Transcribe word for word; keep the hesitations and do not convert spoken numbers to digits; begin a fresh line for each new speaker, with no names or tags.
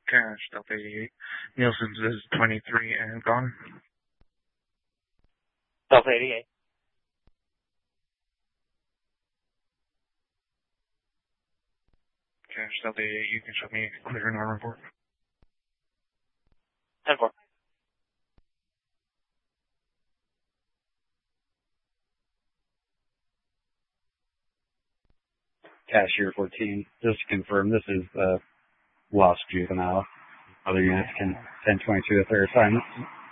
Cash, Delta eighty-eight. Nielsen's is twenty-three and gone.
Delta eighty-eight.
Cash, Delta eighty-eight, you can show me clear and arm report.
ten four.
Cashier fourteen, just to confirm, this is the lost juvenile. Other units can ten twenty-two if they're assigned.